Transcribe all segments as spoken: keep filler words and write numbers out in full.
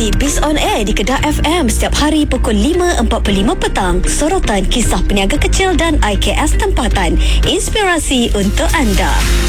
Ikuti Biz On Air di Kedah F M setiap hari pukul lima empat puluh lima petang. Sorotan kisah peniaga kecil dan I K S tempatan. Inspirasi untuk anda.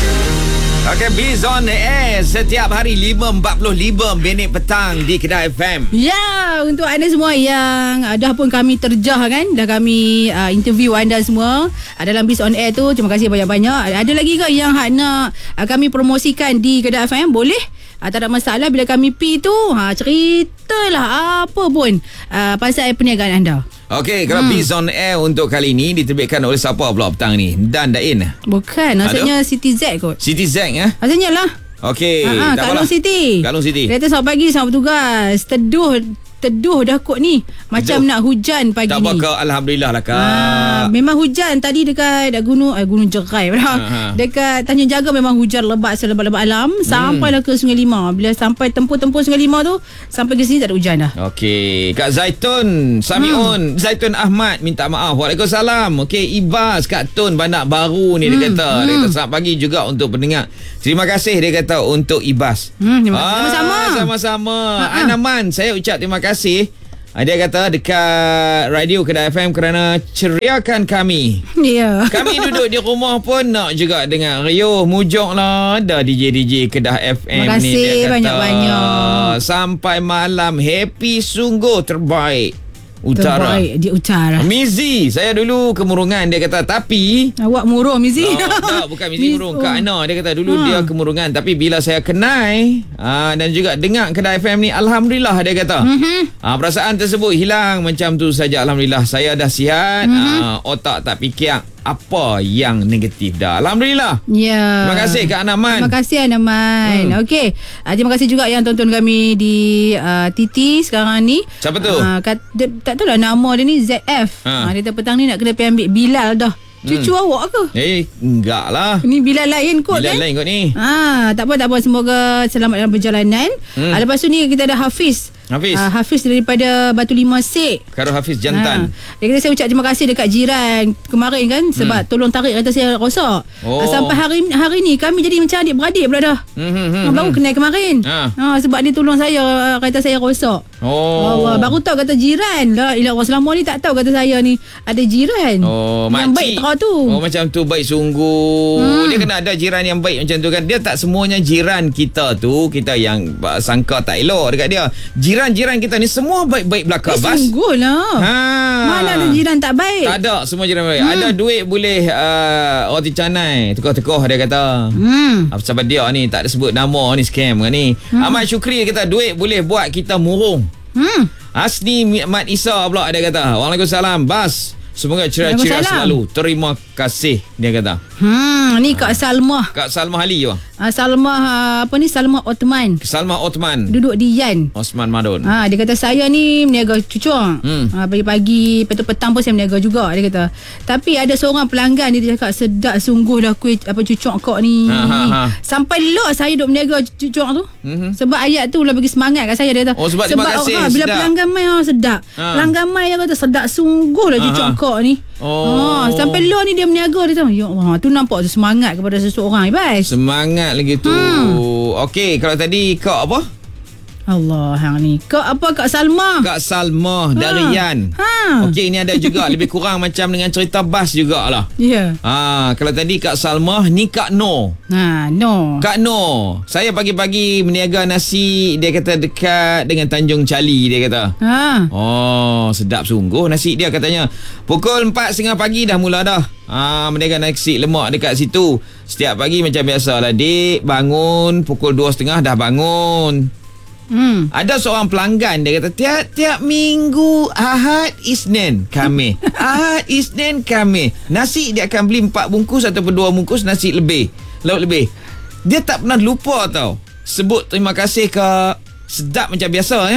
Okey, Biz On Air setiap hari lima empat puluh lima minit petang di Kedah F M. Ya, untuk anda semua yang uh, dah pun kami terjah kan, dah kami uh, interview anda semua uh, dalam Biz On Air tu. Terima kasih banyak-banyak. Ada lagi ke yang hak nak uh, kami promosikan di Kedah F M? Boleh. Uh, tak ada masalah bila kami pi tu. Ha, ceritalah apa pun uh, pasal perniagaan anda. Okey, kalau hmm. Biz On Air untuk kali ini diterbitkan oleh siapa pula petang ni? Dan Dain? Bukan, maksudnya Siti Z kot. Siti Z ya? Maksudnya lah. Okey. Ha, Kak Long Siti. Kak Long Siti. Dia kata selamat pagi, selamat bertugas. Teduh Teduh dah kot ni. Macam Teduh. nak hujan pagi tak ni. Tak apa, Alhamdulillah lah Kak. Ha, memang hujan tadi dekat gunung eh, Gunung Jerai. Ha, dekat Tanjung Jaga memang hujan lebat selebat-lebat alam. Hmm. Sampailah ke Sungai Lima. Bila sampai tempuh-tempuh Sungai Lima tu, sampai ke sini tak ada hujan dah. Okey. Kak Zaitun Samiun, hmm. Zaitun Ahmad minta maaf. Waalaikumsalam. Okey, Ibas Kak Tun Bandar Baru ni hmm. dia kata. Hmm. Dia kata selamat pagi juga untuk pendengar. Terima kasih dia kata untuk Ibas. Hmm, sama-sama. Ah, sama-sama. Ha-ha. Anaman, saya ucap terima kasih. Dia kata dekat radio Kedah F M kerana ceriakan kami. Ya. Yeah. Kami duduk di rumah pun nak juga dengar radio. Mujok lah ada D J D J Kedah F M terima ni. Terima kasih banyak-banyak. Sampai malam happy sungguh terbaik. Utara. Terbaik di utara. Mizi, saya dulu kemurungan dia kata, tapi awak murung Mizi. Oh, tak, bukan Mizi murung. Kak Ana dia kata dulu ha. dia kemurungan, tapi bila saya kenal aa, dan juga dengar Kedah F M ni, alhamdulillah dia kata. Mm-hmm. Aa, perasaan tersebut hilang macam tu saja. Alhamdulillah saya dah sihat. Mm-hmm. Aa, otak tak fikir apa yang negatif dah. Alhamdulillah. Ya. Terima kasih Kak Anaman. Terima kasih Anaman. Hmm. Okey. Uh, terima kasih juga yang tonton kami di uh, T T sekarang ni. Siapa tu? Uh, kat, dia, tak tahulah nama dia ni Z F. Ha. Uh, dia kata petang ni nak kena pergi ambil Bilal dah. Cucu hmm. awak ke? Eh, enggak lah. Ni Bilal lain kot Bilal kan? lain kot ni. Ha, tak apa, tak apa. Semoga selamat dalam perjalanan. Hmm. Uh, lepas tu ni kita ada Hafiz. Hafiz. Uh, Hafiz daripada Batu Lima Sek. Karo Hafiz Jantan. Ha. Dia kata saya ucap terima kasih dekat jiran kemarin kan sebab hmm. tolong tarik kereta saya rosak. Oh. Uh, sampai hari hari ni kami jadi macam adik-beradik pula dah. Hmm, hmm, hmm, baru kenal kemarin. Ha. Ha, sebab dia tolong saya kereta saya rosak. Oh. Allah, baru tahu kata jiran. La ilah Allah, selama ni tak tahu kata saya ni ada jiran. Oh, yang baik terang tu. Oh, macam tu baik sungguh. Hmm. Dia kena ada jiran yang baik macam tu kan. Dia tak semuanya jiran kita tu kita yang sangka tak elok dekat dia. Jiran-jiran kita ni semua baik-baik belaka, Bas. Eh, sungguh lah. Ha. Mana ada jiran tak baik? Tak ada, semua jiran baik. Hmm. Ada duit boleh uh, roti canai, tekoh-tekoh dia kata. Hmm. Apa sebab dia ni tak ada sebut nama ni, scam kan ni. Hmm. Ahmad Syukri kata duit boleh buat kita murung. Hmm. Asni Mat Isa pula dia kata. Waalaikumsalam, Bas. Semoga ceria-ceria selalu. Terima kasih dia kata. Hmm, ni Kak Salmah. Kak Salmah Ali tu. Uh, Salmah uh, apa ni Salmah Othman. Salmah Othman. Duduk di Yan. Osman Madun. Ha, dia kata saya ni meniaga cucuk. Hmm. Ha, pagi-pagi, petang-petang pun saya meniaga juga dia kata. Tapi ada seorang pelanggan dia cakap sedap sungguh dah kuih apa cucuk kau ni. Ha, ha, ha. Sampai lot saya duk meniaga cucuk tu. Mm-hmm. Sebab ayat tu lah bagi semangat kat saya dia kata. Oh, sebab, sebab terima kasih. Ha, bila sedap. Pelanggan mai ha, sedap. Ha. Pelanggan mai dia kata sedap sungguh lah cucuk kau ni. Oh. Ha, sampai lot ni dia meniaga dia tahu. Ya Allah, tu nampak tu semangat kepada seseorang, Ibas. Semangat lagi tu. Hmm. Okey, kalau tadi kau apa? Allah, hang ni. Kak apa Kak Salmah? Kak Salmah ha. dari Yan. Ha. Okey, ini ada juga lebih kurang macam dengan cerita Bas jugalah. Ya. Yeah. Ha, kalau tadi Kak Salmah, ni Kak No. Ha, No. Kak No. Saya pagi-pagi meniaga nasi, dia kata dekat dengan Tanjung Cali dia kata. Ha. Oh, sedap sungguh nasi dia katanya. Pukul empat tiga puluh pagi dah mula dah. Ah, ha, meniaga nasi lemak dekat situ. Setiap pagi macam biasalah, dik bangun pukul dua tiga puluh dah bangun. Hmm. Ada seorang pelanggan dia kata tiap-tiap minggu Ahad Isnin kami Ahad Isnin kami nasi dia akan beli empat bungkus ataupun dua bungkus nasi lebih, lauk lebih. Dia tak pernah lupa tau sebut terima kasih ke sedap macam biasa ya.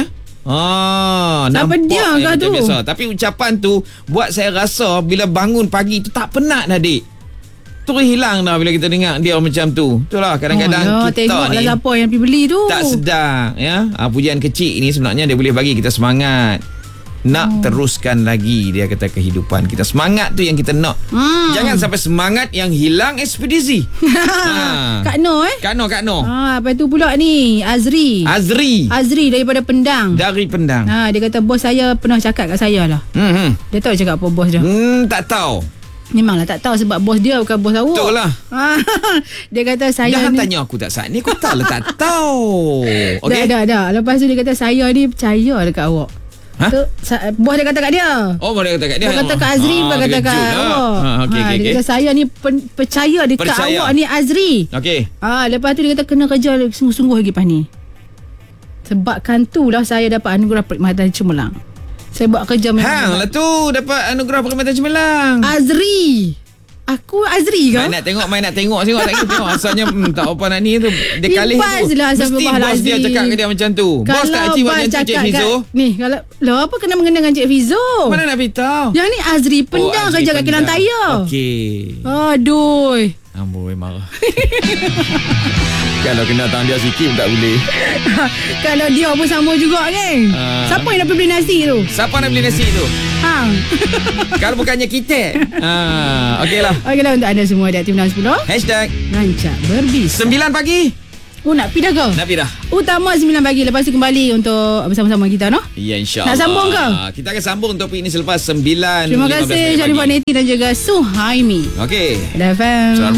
Ah, nampak dia macam tu biasa. Tapi ucapan tu buat saya rasa bila bangun pagi tu tak penat dah, dik. Terus hilang dah bila kita dengar dia macam tu. Itulah kadang-kadang oh, kita tengok ni lah siapa yang pergi beli tu tak sedar ya. Ha, pujian kecil ni sebenarnya dia boleh bagi kita semangat. nak Oh. teruskan lagi, dia kata, kehidupan kita. Semangat tu yang kita nak. Hmm. Jangan sampai semangat yang hilang ekspedisi. ha. Kak Noh eh. Kak Noh, Kak Noh. Ha, lepas tu pula ni Azri. Azri Azri daripada Pendang. dari Pendang. Ha, dia kata bos saya pernah cakap kat saya lah. Hmm, hmm. Dia tahu cakap apa bos dia. Hmm, tak tahu. Memanglah tak tahu sebab bos dia bukan bos awak. Betul lah. Ha, dia kata saya Dah ni. tanya aku tak saat ni, aku tahu lah tak tahu. Dah, Okey. dah, dah. Lepas tu dia kata saya ni percaya dekat awak. Ha? Tu, sa- bos dia kata kat dia. Oh, boleh kata kat dia. Dia kata kat Azri, Ah, bukan kata kat terkejut lah. awak. Ha, okey, ha, okey, dia okey. kata saya ni pen- percaya dekat Percaya. awak ni Azri. Okey. Ah, lepas tu dia kata kena kerja sungguh-sungguh lagi lepas ni. Sebabkan tu lah saya dapat anugerah Perkhidmatan Cemerlang. Saya buat kerja memang. Hang lah tu dapat anugerah Perkhidmatan Cemerlang. Azri. Aku Azri ke? Main nak tengok, main nak tengok, tengok tak tengok. Asalnya hmm, tak apa nak ni tu. Dia kalih Ibas tu. lah, Mesti Astagfirullahalazim. bos dia cakap ke dia macam tu. Bos tak achieve Bas macam tu, Cik cakap Fizo. kat- Ni, kalau lah apa kena mengenai dengan Cik Fizo? Mana nak beritahu? Yang ni Azri Pendang Azri kerja kat Kelang Pendang. Taya. Okey. Aduh. Amboi marah. Kalau kena tangan dia sikit tak boleh. Kalau dia pun sama juga kan. Ah. Siapa yang nak pergi beli nasi tu? Siapa nak beli nasi tu? Hang. Kalau bukannya kita. Ha, okeylah. Okeylah untuk anda semua di Aktif enam sepuluh. Hashtag Rancak berbis. sembilan pagi. Oh nak pergi dah ke? Nak pergi dah. Utama sembilan pagi. Lepas tu kembali untuk bersama-sama kita no? Ya, insyaAllah. Nak sambung ke? Kita akan sambung topik ini selepas sembilan. Terima kasih Syarifah Neti dan juga Suhaimi. Okey. F M. Selamat